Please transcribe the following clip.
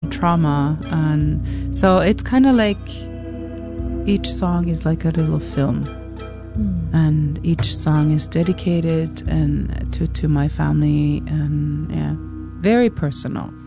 trauma. And so it's kind of like each song is like a little film. And each song is dedicated and to my family, and very personal.